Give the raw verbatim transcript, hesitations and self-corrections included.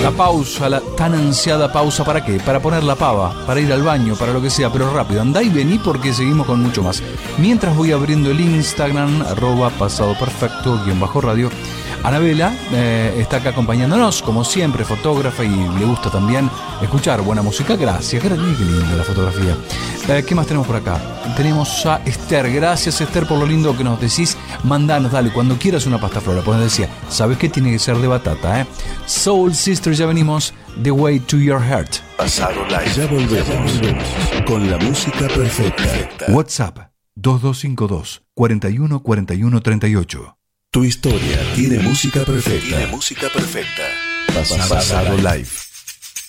La pausa, la tan ansiada pausa, ¿para qué? Para poner la pava, para ir al baño, para lo que sea, pero rápido, andá y vení porque seguimos con mucho más. Mientras voy abriendo el Instagram, arroba pasado perfecto, guión bajo radio. Anabela eh, está acá acompañándonos, como siempre, fotógrafa, y le gusta también escuchar buena música. Gracias, qué linda la fotografía. Eh, ¿Qué más tenemos por acá? Tenemos a Esther. Gracias, Esther, por lo lindo que nos decís. Mandanos, dale, cuando quieras una pasta flora. Pues decía, ¿sabes qué? Tiene que ser de batata, ¿eh? Soul Sisters, ya venimos. The Way to Your Heart. Pasado Live. Ya volvemos con la música perfecta. WhatsApp dos dos cinco dos, cuatro uno cuatro uno tres ocho. Tu historia tiene música perfecta. Tiene música perfecta. Pasado, Pasado Live.